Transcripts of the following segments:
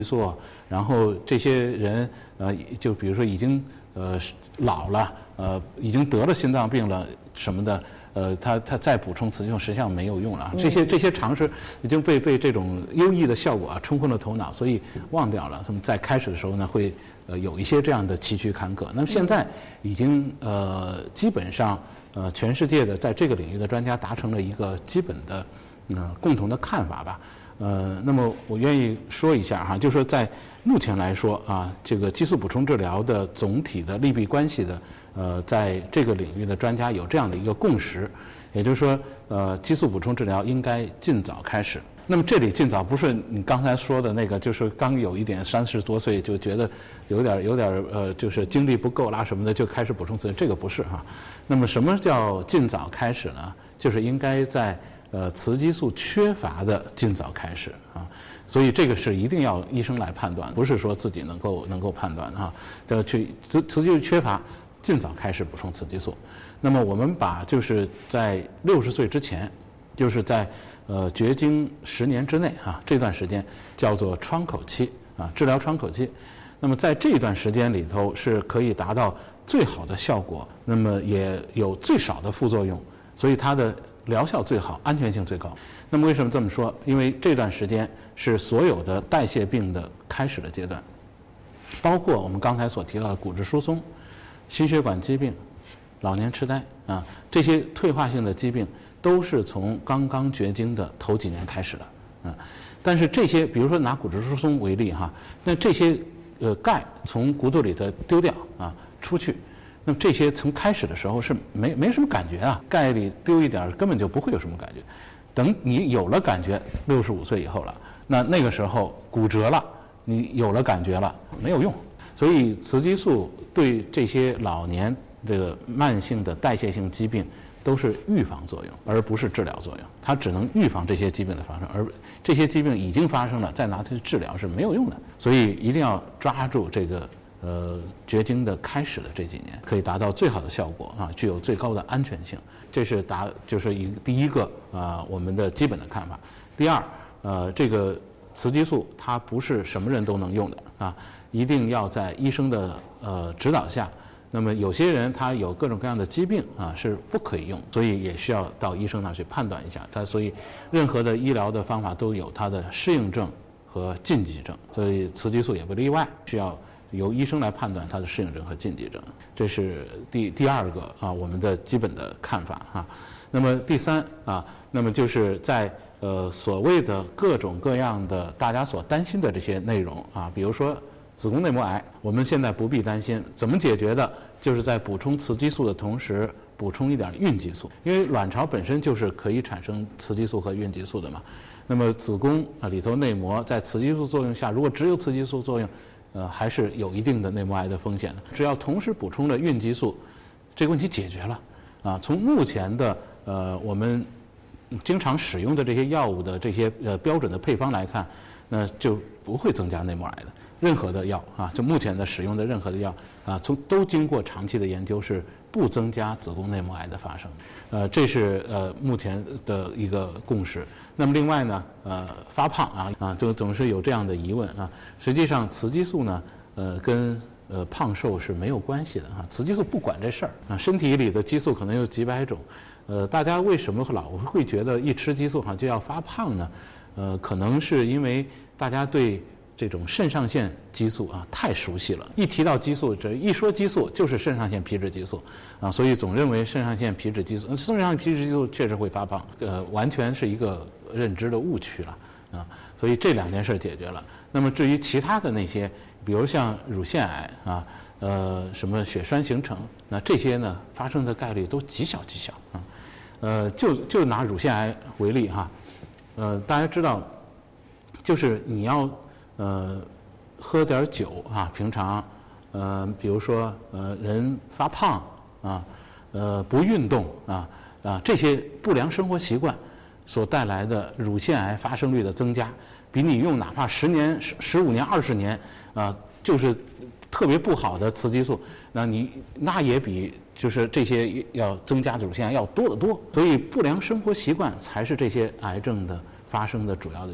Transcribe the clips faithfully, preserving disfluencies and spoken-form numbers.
素，然后这些人呃，就比如说已经呃老了，呃已经得了心脏病了什么的，呃，他他再补充雌激素实际上没有用了。这些这些常识已经被被这种优异的效果啊冲昏了头脑，所以忘掉了。他们在开始的时候呢，会呃有一些这样的崎岖坎坷。那么现在已经呃基本上呃全世界的在这个领域的专家达成了一个基本的嗯、呃、共同的看法吧。呃，那么我愿意说一下哈，就是说在目前来说啊，这个激素补充治疗的总体的利弊关系的，呃，在这个领域的专家有这样的一个共识，也就是说，呃，激素补充治疗应该尽早开始。那么这里尽早不是你刚才说的那个，就是刚有一点三十多岁就觉得有点有点呃，就是精力不够啦什么的就开始补充雌激素，这个不是哈。那么什么叫尽早开始呢？就是应该在呃，雌激素缺乏的尽早开始啊，所以这个是一定要医生来判断，不是说自己能够能够判断哈。要去雌雌激素缺乏，尽早开始补充雌激素。那么我们把就是在六十岁之前，就是在呃绝经十年之内啊这段时间叫做窗口期啊，治疗窗口期。那么在这段时间里头是可以达到最好的效果，那么也有最少的副作用，所以它的疗效最好，安全性最高。那么为什么这么说？因为这段时间是所有的代谢病的开始的阶段，包括我们刚才所提到的骨质疏松、心血管疾病、老年痴呆啊，这些退化性的疾病都是从刚刚绝经的头几年开始的啊。但是这些，比如说拿骨质疏松为例哈，那这些呃钙从骨头里头丢掉啊出去。那么这些从开始的时候是没没什么感觉啊，钙里丢一点根本就不会有什么感觉。等你有了感觉，六十五岁以后了，那那个时候骨折了，你有了感觉了，没有用。所以雌激素对这些老年这个慢性的代谢性疾病都是预防作用，而不是治疗作用。它只能预防这些疾病的发生，而这些疾病已经发生了，再拿它去治疗是没有用的。所以一定要抓住这个。呃，绝经的开始的这几年可以达到最好的效果啊，具有最高的安全性，这是达就是一第一个啊、呃、我们的基本的看法。第二，呃，这个雌激素它不是什么人都能用的啊，一定要在医生的呃指导下。那么有些人他有各种各样的疾病啊是不可以用，所以也需要到医生那去判断一下。他所以任何的医疗的方法都有它的适应症和禁忌症，所以雌激素也不例外，需要由医生来判断它的适应症和禁忌症，这是第第二个啊我们的基本的看法哈。那么第三啊，那么就是在呃所谓的各种各样的大家所担心的这些内容啊，比如说子宫内膜癌，我们现在不必担心，怎么解决的？就是在补充雌激素的同时，补充一点孕激素，因为卵巢本身就是可以产生雌激素和孕激素的嘛。那么子宫啊里头内膜在雌激素作用下，如果只有雌激素作用，呃，还是有一定的内膜癌的风险的。只要同时补充了孕激素，这个问题解决了。啊，从目前的呃我们经常使用的这些药物的这些呃标准的配方来看，那就不会增加内膜癌的。任何的药啊，就目前的使用的任何的药啊，从都经过长期的研究是不增加子宫内膜癌的发生。呃，这是呃目前的一个共识。那么另外呢，呃，发胖啊啊，就总是有这样的疑问啊。实际上，雌激素呢，呃，跟呃胖瘦是没有关系的哈。雌激素不管这事儿啊，身体里的激素可能有几百种。呃，大家为什么老会觉得一吃激素好像就要发胖呢？呃，可能是因为大家对这种肾上腺激素啊太熟悉了，一提到激素，这一说激素就是肾上腺皮质激素啊，所以总认为肾上腺皮质激素，肾上腺皮质激素确实会发胖，呃，完全是一个认知的误区了啊。所以这两件事解决了。那么至于其他的那些，比如像乳腺癌啊，呃，什么血栓形成，那这些呢发生的概率都极小极小啊。呃，就就拿乳腺癌为例哈，呃，大家知道，就是你要。呃，喝点酒啊，平常，呃，比如说呃，人发胖啊，呃，不运动啊啊，这些不良生活习惯所带来的乳腺癌发生率的增加，比你用哪怕十年、十十五年、二十年啊，就是特别不好的雌激素，那你那也比就是这些要增加乳腺癌要多得多。所以，不良生活习惯才是这些癌症的发生的主要的原因。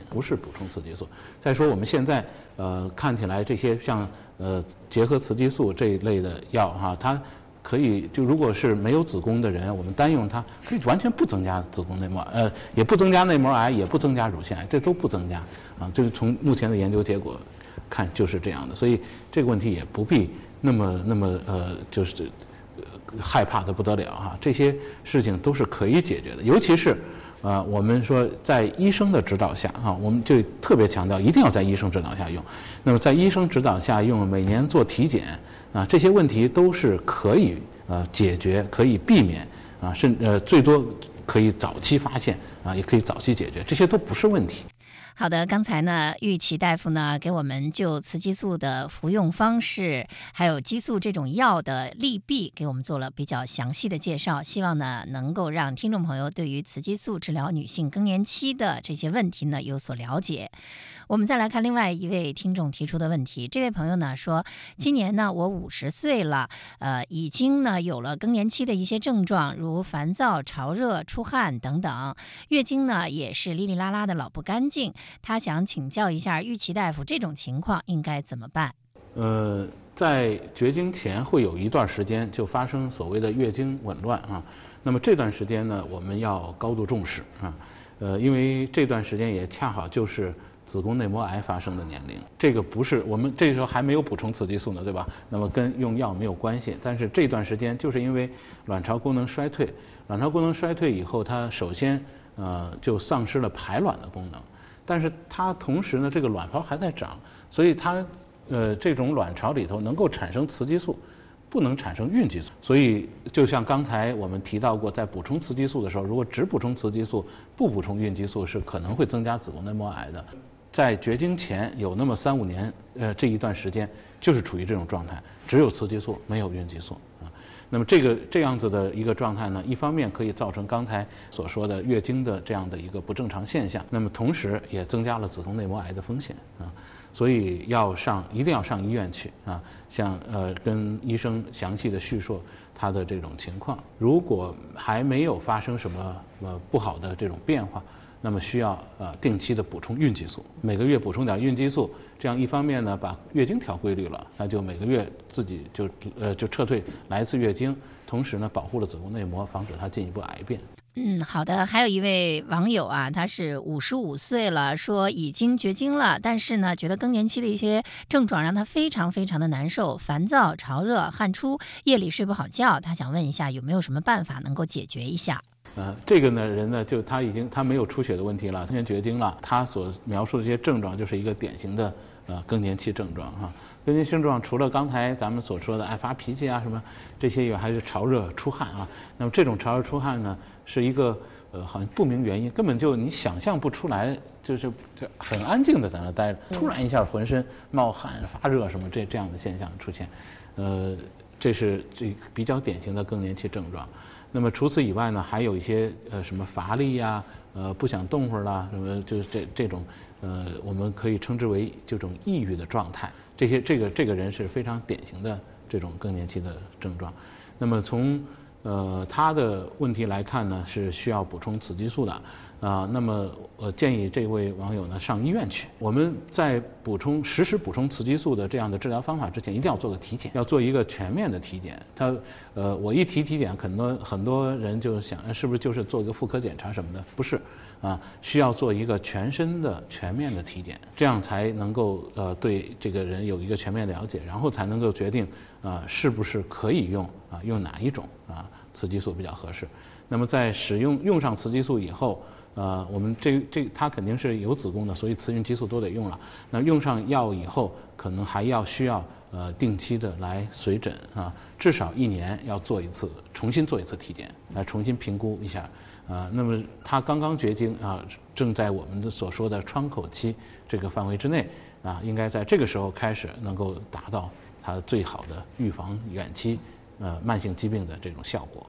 不是补充雌激素。再说我们现在呃看起来这些像呃结合雌激素这一类的药哈，它可以就如果是没有子宫的人，我们单用它可以完全不增加子宫内膜，呃也不增加内膜癌，也不增加乳腺癌，这都不增加啊。这个从目前的研究结果看就是这样的，所以这个问题也不必那么那么呃就是害怕的不得了哈。这些事情都是可以解决的，尤其是呃我们说在医生的指导下哈，我们就特别强调一定要在医生指导下用。那么在医生指导下用，每年做体检啊，这些问题都是可以呃解决，可以避免啊，甚呃最多可以早期发现啊，也可以早期解决，这些都不是问题。 好的，刚才呢，玉琦大夫呢给我们就雌激素的服用方式，还有激素这种药的利弊，给我们做了比较详细的介绍。希望呢能够让听众朋友对于雌激素治疗女性更年期的这些问题呢有所了解。我们再来看另外一位听众提出的问题，这位朋友呢说，今年呢我五十岁了，呃，已经呢有了更年期的一些症状，如烦躁、潮热、出汗等等，月经呢也是哩哩啦啦的老不干净。他想请教一下玉琦大夫，这种情况应该怎么办？ 呃，在绝经前会有一段时间就发生所谓的月经紊乱啊，那么这段时间呢，我们要高度重视啊，呃，因为这段时间也恰好就是子宫内膜癌发生的年龄，这个不是我们这时候还没有补充雌激素呢，对吧？那么跟用药没有关系，但是这段时间就是因为卵巢功能衰退，卵巢功能衰退以后，它首先呃就丧失了排卵的功能。但是它同时呢，这个卵泡还在长，所以它呃这种卵巢里头能够产生雌激素，不能产生孕激素。所以就像刚才我们提到过，在补充雌激素的时候，如果只补充雌激素不补充孕激素，是可能会增加子宫内膜癌的。在绝经前有那么三五年，呃这一段时间就是处于这种状态，只有雌激素没有孕激素啊。那么这个这样子的一个状态呢，一方面可以造成刚才所说的月经的这样的一个不正常现象，那么同时也增加了子宫内膜癌的风险啊，所以要上一定要上医院去啊，像呃跟医生详细的叙述他的这种情况，如果还没有发生什么呃不好的这种变化，那么需要呃定期的补充孕激素，每个月补充点孕激素，这样一方面呢把月经调规律了，那就每个月自己就呃就撤退来一次月经，同时呢保护了子宫内膜，防止它进一步癌变。 嗯，好的。还有一位网友啊，他是五十五岁了，说已经绝经了，但是呢，觉得更年期的一些症状让他非常非常的难受，烦躁、潮热、汗出，夜里睡不好觉。他想问一下，有没有什么办法能够解决一下？ 呃，这个呢人呢，就他已经他没有出血的问题了，他绝经了，他所描述的这些症状就是一个典型的呃更年期症状哈。更年期症状除了刚才咱们所说的爱发脾气啊什么这些以外，还是潮热出汗啊。那么这种潮热出汗呢，是一个呃好像不明原因，根本就你想象不出来，就是就很安静的在那待着，突然一下浑身冒汗发热什么这这样的现象出现，呃，这是这比较典型的更年期症状。那么除此以外呢，还有一些呃什么乏力呀、呃不想动会儿啦，什么就是这这种呃我们可以称之为这种抑郁的状态。这些这个这个人是非常典型的这种更年期的症状。那么从呃他的问题来看呢，是需要补充雌激素的啊、呃。那么我建议这位网友呢上医院去。我们在补充实时补充雌激素的这样的治疗方法之前，一定要做个体检，要做一个全面的体检。他呃，我一提体检，很多很多人就想，是不是就是做一个妇科检查什么的？不是，啊，需要做一个全身的全面的体检，这样才能够呃对这个人有一个全面了解，然后才能够决定啊、呃、是不是可以用啊、呃、用哪一种啊雌激素比较合适。那么在使用用上雌激素以后，呃，我们这这他肯定是有子宫的，所以雌孕激素都得用了。那用上药以后，可能还要需要呃定期的来随诊啊，至少一年要做一次，重新做一次体检，来重新评估一下啊。那么他刚刚绝经啊，正在我们的所说的窗口期这个范围之内啊，应该在这个时候开始能够达到它最好的预防远期呃慢性疾病的这种效果。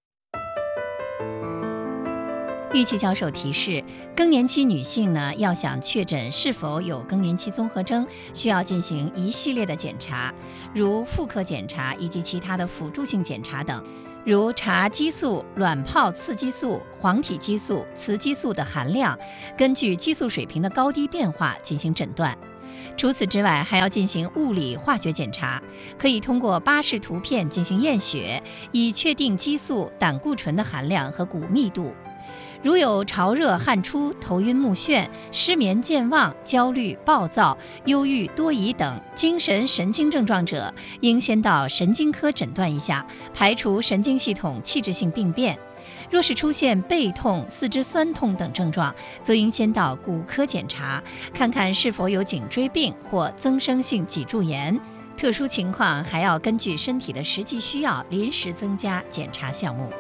玉琦教授提示，更年期女性呢，要想确诊是否有更年期综合征，需要进行一系列的检查，如妇科检查以及其他的辅助性检查等。 如查激素、卵泡刺激素、黄体激素、雌激素的含量，根据激素水平的高低变化进行诊断。除此之外，还要进行物理化学检查，可以通过巴氏图片进行验血，以确定激素、胆固醇的含量和骨密度。如有潮热、汗出、头晕目眩、失眠、健忘、焦虑、暴躁、忧郁、多疑等精神神经症状者，应先到神经科诊断一下，排除神经系统器质性病变。若是出现背痛、四肢酸痛等症状，则应先到骨科检查，看看是否有颈椎病或增生性脊柱炎。特殊情况还要根据身体的实际需要，临时增加检查项目。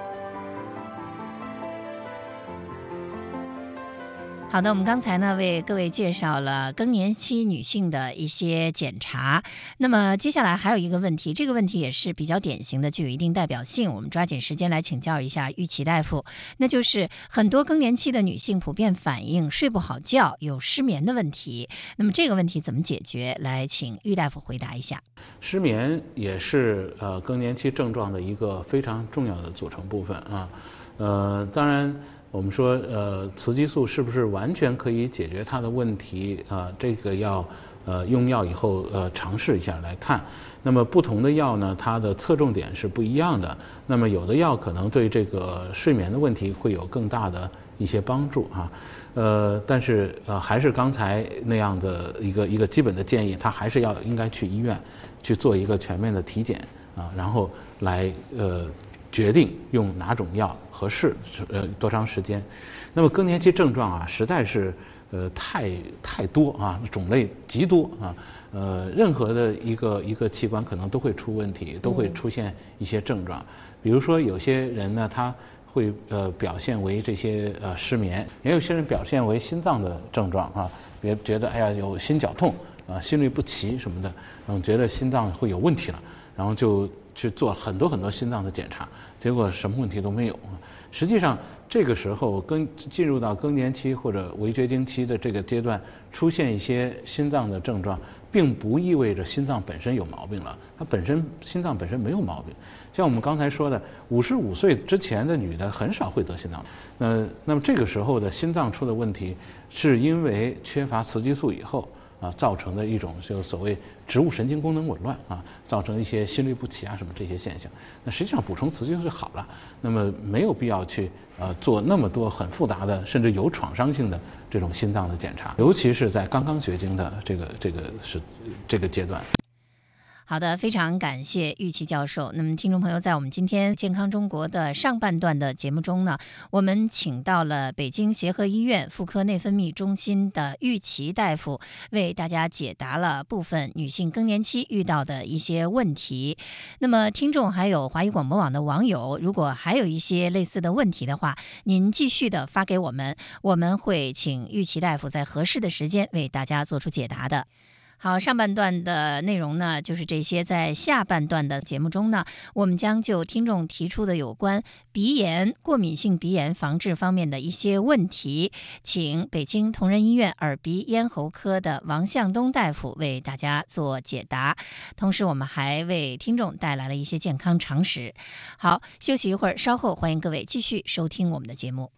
好的，我们刚才呢为各位介绍了更年期女性的一些检查，那么接下来还有一个问题，这个问题也是比较典型的，具有一定代表性，我们抓紧时间来请教一下玉琦大夫。那就是很多更年期的女性普遍反映睡不好觉，有失眠的问题，那么这个问题怎么解决？来请玉大夫回答一下。 失眠也是呃更年期症状的一个非常重要的组成部分啊，呃，当然。我们说，呃，雌激素是不是完全可以解决它的问题？啊、呃，这个要呃用药以后呃尝试一下来看。那么不同的药呢，它的侧重点是不一样的。那么有的药可能对这个睡眠的问题会有更大的一些帮助啊。呃，但是呃还是刚才那样的一个一个基本的建议，他还是要应该去医院去做一个全面的体检啊，然后来呃。决定用哪种药合适，呃，多长时间。那么更年期症状啊，实在是呃太太多啊，种类极多啊，呃，任何的一个一个器官可能都会出问题，都会出现一些症状。比如说有些人呢，他会呃表现为这些呃失眠，也有些人表现为心脏的症状啊，别觉得哎呀有心绞痛啊，心律不齐什么的，嗯，觉得心脏会有问题了，然后就去做很多很多心脏的检查，结果什么问题都没有。实际上，这个时候更进入到更年期或者围绝经期的这个阶段，出现一些心脏的症状，并不意味着心脏本身有毛病了。它本身心脏本身没有毛病。像我们刚才说的，五十五岁之前的女的很少会得心脏病。那那么这个时候的心脏出的问题，是因为缺乏雌激素以后。啊，造成的一种就所谓植物神经功能紊乱啊，造成一些心律不齐啊什么这些现象。那实际上补充雌激素就好了，那么没有必要去呃做那么多很复杂的，甚至有创伤性的这种心脏的检查，尤其是在刚刚绝经的这个这个是这个阶段。 好的，非常感谢玉琦教授。那么听众朋友，在我们今天健康中国的上半段的节目中呢，我们请到了北京协和医院妇科内分泌中心的玉琦大夫，为大家解答了部分女性更年期遇到的一些问题。那么听众还有华语广播网的网友，如果还有一些类似的问题的话，您继续的发给我们，我们会请玉琦大夫在合适的时间为大家做出解答的。好，上半段的内容呢，就是这些。在下半段的节目中呢，我们将就听众提出的有关鼻炎、过敏性鼻炎防治方面的一些问题，请北京同仁医院耳鼻咽喉科的王向东大夫为大家做解答。同时，我们还为听众带来了一些健康常识。好，休息一会儿，稍后欢迎各位继续收听我们的节目。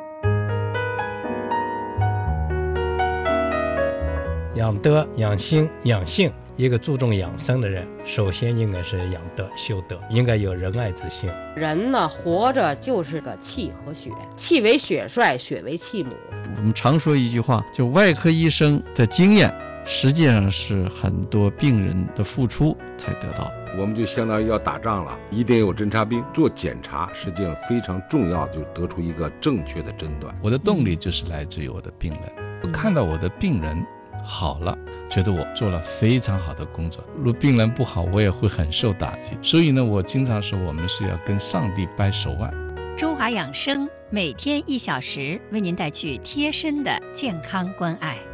养德、养心、养性，一个注重养生的人，首先应该是养德、修德，应该有仁爱之心。 人呢，活着就是个气和血，气为血帅，血为气母。 我们常说一句话，就外科医生的经验，实际上是很多病人的付出才得到。 我们就相当于要打仗了，一定有侦察兵做检查，实际上非常重要，就得出一个正确的诊断。 我的动力就是来自于我的病人，我看到我的病人好了，觉得我做了非常好的工作。如果病人不好，我也会很受打击。所以呢，我经常说，我们是要跟上帝掰手腕。 中华养生每天一小时，为您带去贴身的健康关爱。